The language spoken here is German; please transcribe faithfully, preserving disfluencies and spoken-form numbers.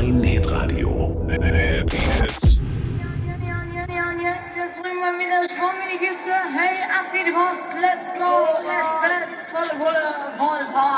mein Hitradio. Happy Hits. Jetzt bringen wir wieder Schwung in die Kiste. Hey, ab wie die Post. Let's go. Let's, let's. Volle, volle, voll, voll.